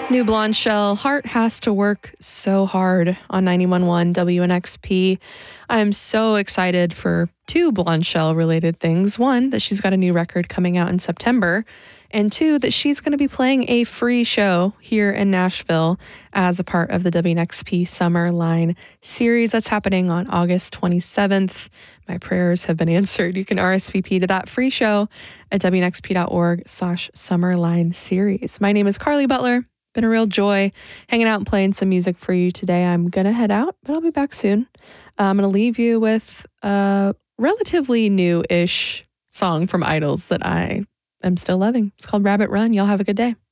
New Blonde Shell, Heart Has to Work So Hard on 91.1 WNXP. I'm so excited for two Blonde Shell related things. One, that she's got a new record coming out in September. And two, that she's going to be playing a free show here in Nashville as a part of the WNXP Summer Line series that's happening on August 27th. My prayers have been answered. You can RSVP to that free show at WNXP.org/Summerline series. My name is Carly Butler. Been a real joy hanging out and playing some music for you today. I'm going to head out, but I'll be back soon. I'm going to leave you with a relatively new-ish song from Idols that I am still loving. It's called Rabbit Run. Y'all have a good day.